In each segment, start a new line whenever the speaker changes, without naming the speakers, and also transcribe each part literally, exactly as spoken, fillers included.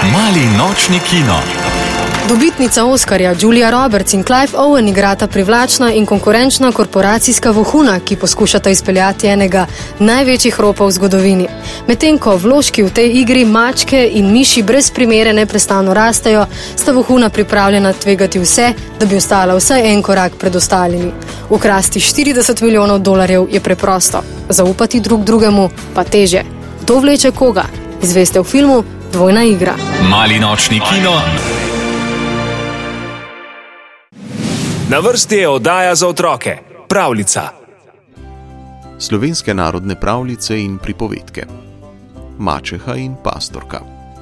Mali nočni kino.
Dobitnica Oskarja Julia Roberts in Clive Owen igrata privlačna in konkurenčna korporacijska vohuna, ki poskušata izpeljati enega največjih ropov v zgodovini. Medtem ko vložki v tej igri mačke in miši brez primere neprestano rastejo, sta vohuna pripravljena tvegati vse, da bi ostala vsaj en korak pred ostalimi. Ukrasti štirideset milijonov dolarjev je preprosto, zaupati drug drugemu pa teže. Kdo vleče koga? Izveste v filmu Dvojna igra.
Mali nočni kino.
Na vrsti je oddaja za otroke, pravljica.
Slovenske narodne pravljice in pripovedke. Mačeha in pastorka.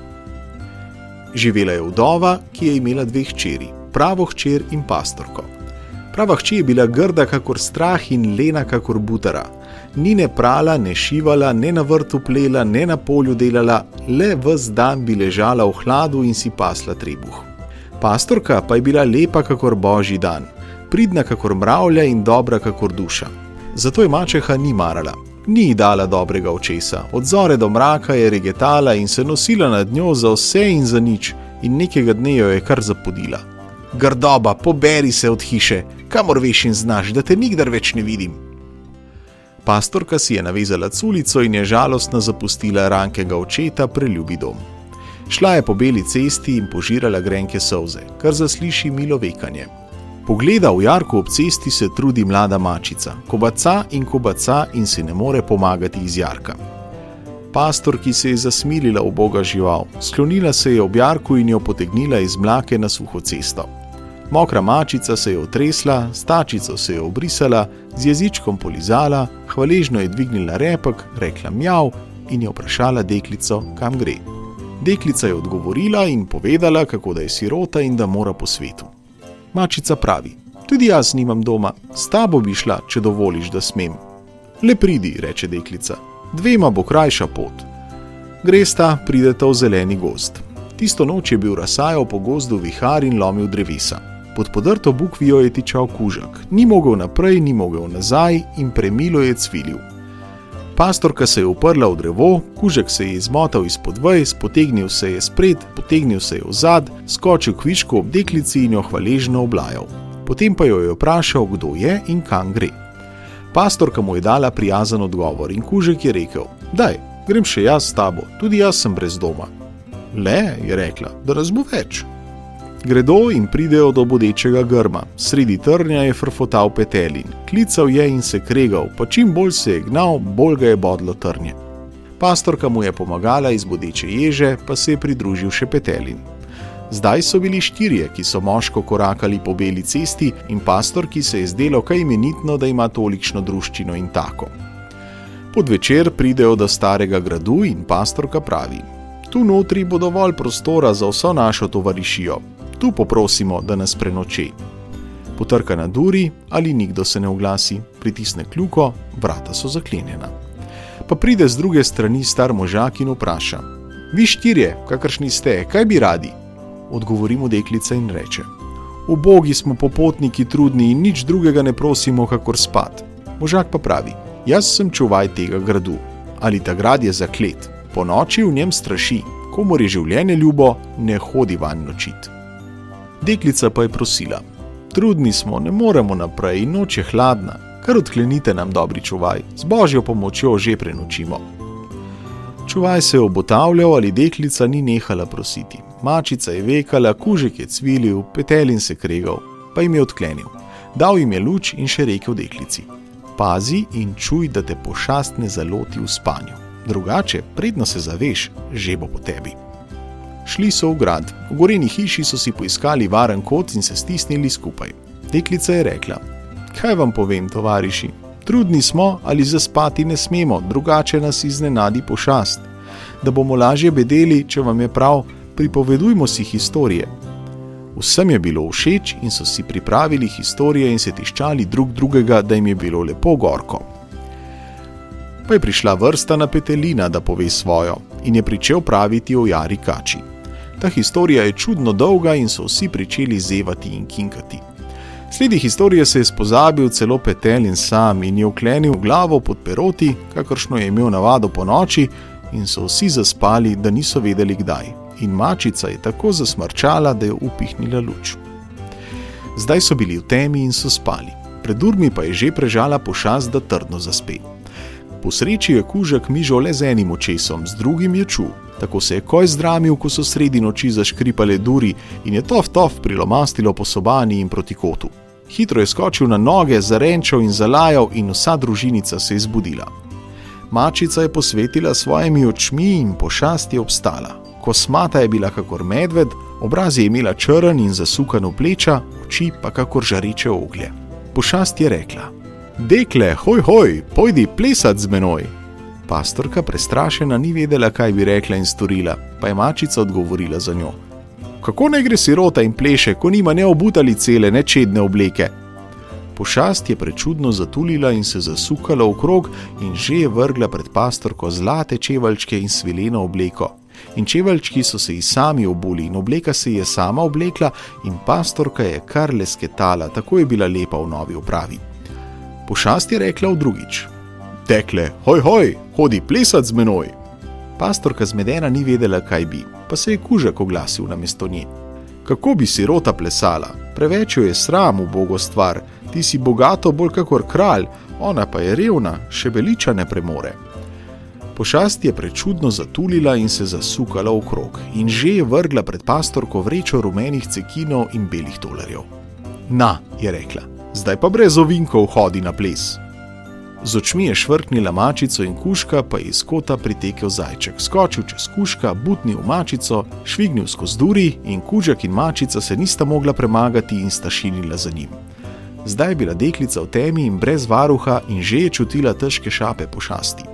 Živela je vdova, ki je imela dve hčeri, pravo hčer in pastorko. Prava hči je bila grda kakor strah in lena kakor butara. Ni ne prala, ne šivala, ne na vrtu plela, ne na polju delala, le ves dan bi ležala v hladu in si pasla trebuh. Pastorka pa je bila lepa kakor božji dan, pridna kakor mravlja in dobra kakor duša. Zato je mačeha ni marala, ni ji dala dobrega očesa, od zore do mraka je regetala in se nosila nad njo za vse in za nič in nekega dne jo je kar zapodila. Grdoba, poberi se od hiše, kamor veš in znaš, da te nikdar več ne vidim. Pastorka si je navezala culico in je žalostno zapustila rankega očeta preljubi dom. Šla je po beli cesti in požirala grenke solze, kar zasliši milo vekanje. Pogleda v jarku ob cesti se trudi mlada mačica, kobaca in kobaca in si ne more pomagati iz jarka. Pastorki se je zasmilila uboga žival, sklonila se je ob jarku in jo potegnila iz mlake na suho cesto. Mokra mačica se je otresla, s tačico se je obrisala, z jezičkom polizala, hvaležno je dvignila repek, rekla mjav in je vprašala deklico, kam gre. Deklica je odgovorila in povedala, kako da je sirota in da mora po svetu. Mačica pravi, tudi jaz nimam doma, s tabo bi šla, če dovoliš, da smem. Le pridi, reče deklica, dvema bo krajša pot. Gresta, prideta v zeleni gozd. Tisto noč je bil razsajal po gozdu vihar in lomil drevesa. Pod podrto bukvijo je tičal kužak, ni mogel naprej, ni mogel nazaj in premilo je cvilil. Pastorka se je uprla v drevo, kužek se je izmotal izpod vej, potegnil se je spred, potegnil se je vzad, skočil kvišku ob deklici in jo hvaležno oblajal. Potem pa jo je vprašal, kdo je in kam gre. Pastorka mu je dala prijazen odgovor in kužek je rekel, daj, grem še jaz s tabo, tudi jaz sem brez doma. Le, je rekla, da nas bo več. Gredo in pridejo do bodečega grma, sredi trnja je frfotal petelin, klical je in se kregal, pa čim bolj se je gnal, bolj ga je bodlo trnje. Pastorka mu je pomagala iz bodeče ježe, pa se je pridružil še petelin. Zdaj so bili štirje, ki so moško korakali po beli cesti in pastorki se je zdelo kaj imenitno, da ima tolikšno druščino in tako. Pod večer pridejo do starega gradu in pastorka pravi, tu notri bo dovolj prostora za vso našo tovarišijo. Tu poprosimo, da nas prenoči. Potrka na duri, ali nikdo se ne oglasi, pritisne kljuko, vrata so zaklenjena. Pa pride z druge strani star možak in vpraša, vi štirje, kakršni ste, kaj bi radi? Odgovori mu deklica in reče, ubogi smo popotniki trudni in nič drugega ne prosimo, kakor spat. Možak pa pravi, jaz sem čuvaj tega gradu, ali ta grad je zaklet, po noči v njem straši, komor je življenje ljubo, ne hodi vanj nočit. Deklica pa je prosila, trudni smo, ne moremo naprej in noč je hladna, kar odklenite nam dobri čuvaj, z božjo pomočjo že prenočimo. Čuvaj se je obotavljal, ali deklica ni nehala prositi. Mačica je vekala, kužek je cvilil, petelin se kregal, pa jim je odklenil. Dal jim je luč in še rekel deklici, pazi in čuj, da te pošast ne zaloti v spanju. Drugače, predno se zaveš, že bo po tebi. Šli so v grad. V goreni hiši so si poiskali varen kot in se stisnili skupaj. Deklica je rekla, kaj vam povem, tovariši? Trudni smo, ali zaspati ne smemo, drugače nas iznenadi pošast. Da bomo lažje bedeli, če vam je prav, pripovedujmo si historije. Vsem je bilo všeč in so si pripravili historije in se tiščali drug drugega, da jim je bilo lepo gorko. Pa je prišla vrsta na petelina, da pove svojo, in je pričel praviti o jari kači. Ta historija je čudno dolga in so vsi pričeli zevati in kinkati. Sledi historije se je spozabil celo petelin sam in je vklenil glavo pod peroti, kakršno je imel navado po noči, in so vsi zaspali, da niso vedeli kdaj. in mačica je tako zasmrčala, da je upihnila luč. Zdaj so bili v temi in so spali. Pred urmi pa je že prežala pošast, da trdno zaspe. Po sreči je kužek mižal le z enim očesom, z drugim je čul. Tako se je koj zdramil, ko so sredi noči zaškripale duri in je tof-tof prilomastilo po sobani in proti kotu. Hitro je skočil na noge, zarenčal in zalajal in vsa družinica se je zbudila. Mačica je posvetila svojimi očmi in pošast je obstala. Kosmata je bila kakor medved, obraz je imela črn in zasukan v pleča, oči pa kakor žareče oglje. Pošast je rekla: "Dekle, hoj, hoj, pojdi plesat z menoj." Pastorka, prestrašena, ni vedela, kaj bi rekla in storila, pa je mačica odgovorila za njo: "Kako naj gre sirota in pleše, ko nima ne obutali cele, ne čedne obleke?" Pošast je prečudno zatulila in se zasukala okrog in že je vrgla pred pastorko zlate čeveljčke in svileno obleko. In čeveljčki so se ji sami obuli in obleka se je sama oblekla in pastorka je kar lesketala, tako je bila lepa v novi opravi. Pošast je rekla v drugič: "Dekle, hoj, hoj, hodi plesat z menoj." Pastorka zmedena ni vedela, kaj bi, pa se je kužek oglasil namesto nje: "Kako bi sirota plesala? Preveč jo je sram, ubogo stvar, ti si bogato bolj kakor kralj, ona pa je revna, še beliča ne premore." Pošast je prečudno zatulila in se zasukala okrog in že je vrgla pred pastorko vrečo rumenih cekinov in belih tolarjev. "Na," je rekla, "zdaj pa brez ovinkov hodi na ples." Z očmi je švrknila mačico in kužka, pa je iz kota pritekel zajček, skočil čez kužka, butnil mačico, švignil skozi duri in kužek in mačica se nista mogla premagati in sta šinila za njim. Zdaj je bila deklica v temi in brez varuha in že je čutila težke šape pošasti.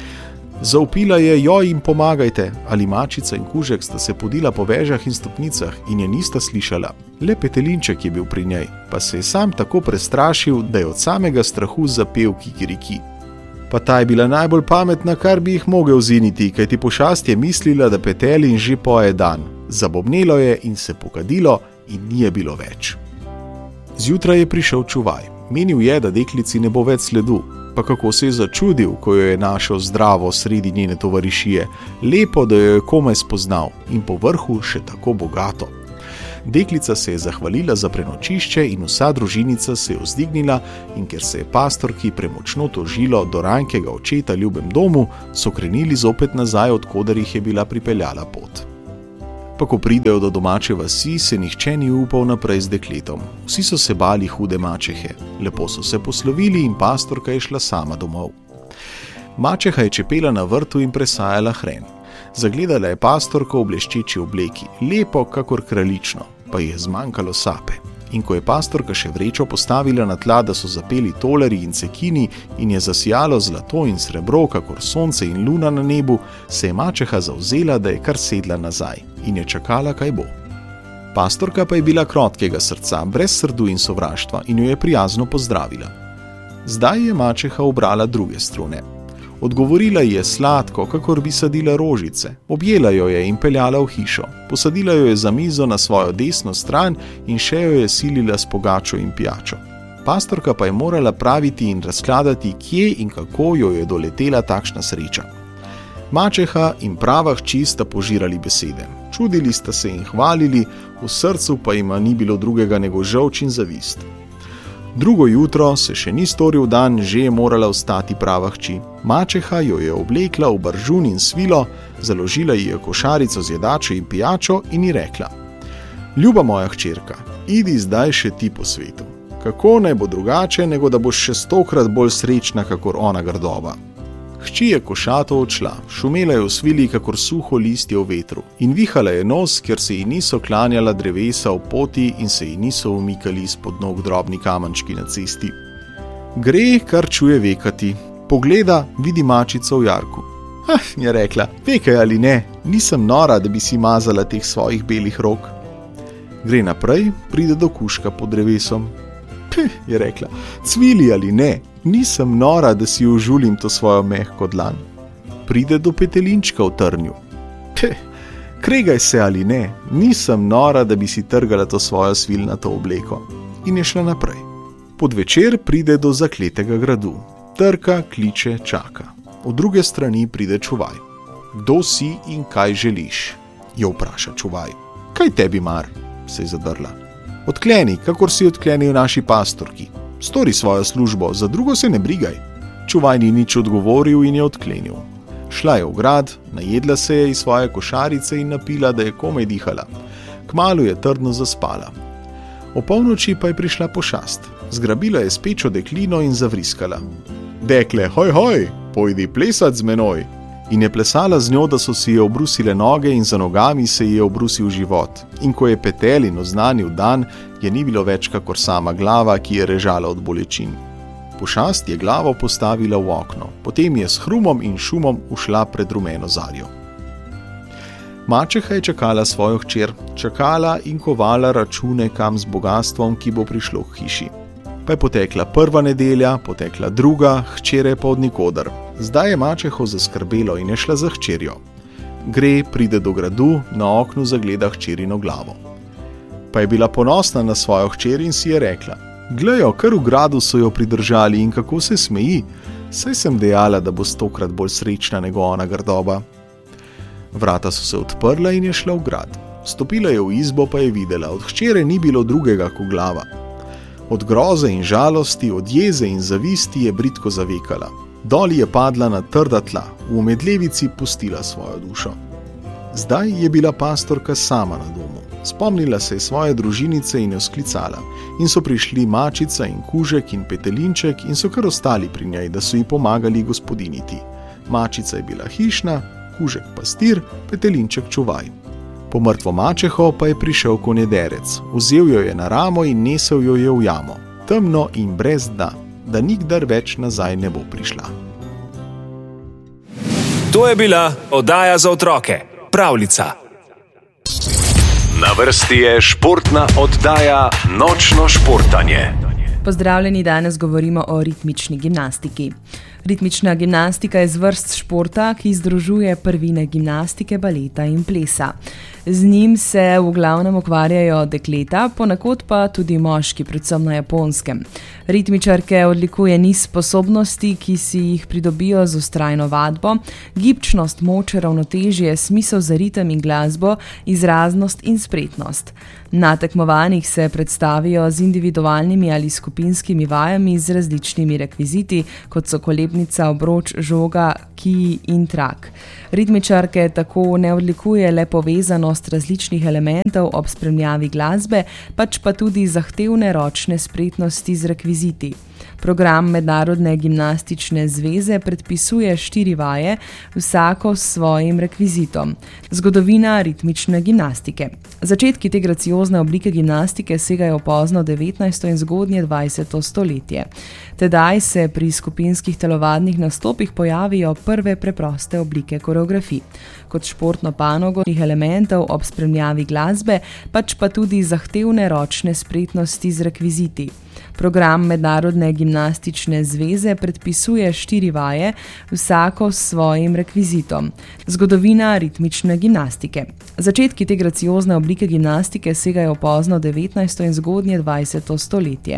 Zavpila je: "Joj, jim pomagajte!" Ali mačica in kužek sta se podila po vežah in stopnicah in je nista slišala. Le petelinček je bil pri njej, pa se je sam tako prestrašil, da je od samega strahu zapel kikiriki. Pa ta je bila najbolj pametna, kar bi jih mogel ziniti, kajti pošast je mislila, da petelin že poje dan. Zabobnelo je in se pokadilo in ni je bilo več. Zjutraj je prišel čuvaj. Menil je, da deklici ne bo več sledu. Pa kako se je začudil, ko jo je našel zdravo sredi njene tovarišije, lepo, da jo je komaj spoznal in po vrhu še tako bogato. Deklica se je zahvalila za prenočišče in vsa družinica se je vzdignila in ker se je pastorki premočno tožilo do rankega očeta ljubem domu, so krenili zopet nazaj, od koder jih je bila pripeljala pot. Pa ko pridejo do domače vasi, se nihče ni upal naprej z dekletom. Vsi so se bali hude mačehe. Lepo so se poslovili in pastorka je šla sama domov. Mačeha je čepela na vrtu in presajala hren. Zagledala je pastorko v bleščeči obleki, lepo kakor kraljično, pa ji je zmanjkalo sape. In ko je pastorka še vrečo postavila na tla, da so zapeli tolarji in cekini in je zasijalo zlato in srebro, kakor sonce in luna na nebu, se je mačeha zavzela, da je kar sedla nazaj in je čakala, kaj bo. Pastorka pa je bila krotkega srca, brez srdu in sovraštva in jo je prijazno pozdravila. Zdaj je mačeha ubrala druge strune. Odgovorila ji je sladko, kakor bi sadila rožice. Objela jo je in peljala v hišo. Posadila jo je za mizo na svojo desno stran in še jo je silila s pogačo in pijačo. Pastorka pa je morala praviti in razkladati, kje in kako jo je doletela takšna sreča. Mačeha in prava hči sta požirali besede. Čudili sta se in hvalili, v srcu pa jima ni bilo drugega nego žolč in zavist. Drugo jutro se še ni storil dan, že je morala vstati prava hči. Mačeha jo je oblekla v baržun in svilo, založila ji je košarico z jedačo in pijačo in ji rekla: "Ljuba moja hčerka, idi zdaj še ti po svetu. Kako naj bo drugače, nego da boš še stokrat bolj srečna, kakor ona grdoba." Hči je košato odšla, šumela je v svili, kakor suho listje v vetru in vihala je nos, ker se ji niso klanjala drevesa v poti in se ji niso umikali izpod nog drobni kamenčki na cesti. Gre, kar čuje vekati. Pogleda, vidi mačico v jarku. "Ah," je rekla, "vekaj ali ne, nisem nora, da bi si mazala teh svojih belih rok." Gre naprej, pride do kužka pod drevesom. "Pih," je rekla, "cvili ali ne, nisem nora, da si užulim to svojo mehko dlan." Pride do petelinčka v trnju. "Pih, kregaj se ali ne, nisem nora, da bi si trgala to svojo svilnato obleko." In je šla naprej. Pod večer pride do zakletega gradu. Trka, kliče, čaka. Od druge strani pride čuvaj. "Kdo si in kaj želiš?" jo vpraša čuvaj. Kaj tebi mar? Se je zadrla. Odkleni, kakor si odklenil naši pastorki. Stori svojo službo, za drugo se ne brigaj. Čuvaj ni nič odgovoril in je odklenil. Šla je v grad, najedla se je iz svoje košarice in napila, da je komaj dihala. Kmalu je trdno zaspala. O polnoči pa je prišla pošast. Zgrabila je spečo deklino in zavriskala. Dekle, hoj, hoj, pojdi plesat z menoj. In je plesala z njo, da so si je obrusile noge in za nogami se ji je obrusil život. In ko je petel in oznanil dan, je ni bilo več kakor sama glava, ki je režala od bolečin. Pošast je glavo postavila v okno, potem je s hrumom in šumom ušla pred rumeno zarjo. Mačeha je čakala svojo hčer, čakala in kovala račune kam z bogastvom, ki bo prišlo k hiši. Pa je potekla prva nedelja, potekla druga, hčere pa od nikoder. Zdaj je mačeho zaskrbelo in je šla za hčerjo. Gre, pride do gradu, na oknu zagleda hčerino glavo. Pa je bila ponosna na svojo hčer in si je rekla: Glejo, kar v gradu so jo pridržali in kako se smeji, saj sem dejala, da bo stokrat bolj srečna nego ona grdoba. Vrata so se odprla in je šla v grad. Stopila je v izbo, pa je videla, od hčere ni bilo drugega kot glava. Od groze in žalosti, od jeze in zavisti je bridko zavekala. Doli je padla na trda tla, v medlevici pustila svojo dušo. Zdaj je bila pastorka sama na domu. Spomnila se je svoje družinice in jo sklicala. In so prišli mačica in kužek in petelinček in so kar ostali pri njej, da so ji pomagali gospodiniti. Mačica je bila hišna, kužek pastir, petelinček čuvaj. Po mrtvo mačeho pa je prišel konjederec. Vzel jo je na ramo in nesel jo je v jamo. Temno in brez dna, da nikdar več nazaj ne bo prišla.
To je bila oddaja za otroke, Pravljica.
Na vrsti je športna oddaja Nočno športanje.
Pozdravljeni, danes govorimo o ritmični gimnastiki. Ritmična gimnastika je zvrst športa, ki združuje prvine gimnastike, baleta in plesa. Z njim se v glavnem ukvarjajo dekleta, ponekod pa tudi moški, predvsem na Japonskem. Ritmičarke odlikuje niz sposobnosti, ki si jih pridobijo z vztrajno vadbo, gibčnost, moč, ravnotežje, smisel za ritem in glasbo, izraznost in spretnost. Na tekmovanjih se predstavijo z individualnimi ali skupinskimi vajami z različnimi rekviziti, kot so kolebnica, obroč, žoga, kiji in trak. Ritmičarke tako ne odlikuje le povezanost različnih elementov ob spremljavi glasbe, pač pa tudi zahtevne ročne spretnosti z rekviziti. Program Mednarodne gimnastične zveze predpisuje štiri vaje, vsako s svojim rekvizitom. Zgodovina ritmične gimnastike. Začetki te graciozne oblike gimnastike segajo v pozno devetnajsto in zgodnje dvajseto stoletje. Tedaj se pri skupinskih telovadnih nastopih pojavijo prve preproste oblike koreografij. Kot športno panogo elementov ob spremljavi glasbe, pač pa tudi zahtevne ročne spretnosti z rekviziti. Program Mednarodne gimnastične zveze predpisuje štiri vaje, vsako s svojim rekvizitom. Zgodovina ritmične gimnastike. Začetki te graciozne oblike gimnastike segajo v pozno devetnajsto in zgodnje dvajseto stoletje.